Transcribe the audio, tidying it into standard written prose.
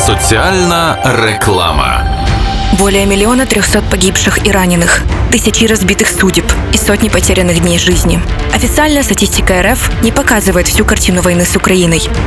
Социальная реклама. Более 1 300 000 погибших и раненых, тысячи разбитых судеб и сотни потерянных дней жизни. Официальная статистика РФ не показывает всю картину войны с Украиной.